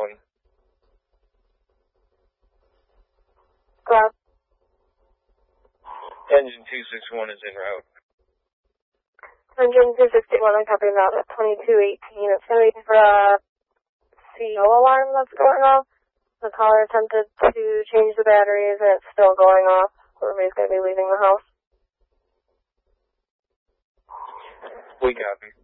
261. Grab. Engine 261 is en route. Engine 261, I'm copying that at 2218. It's going to be for a CO alarm that's going off. The caller attempted to change the batteries and it's still going off. Everybody's going to be leaving the house. We copy.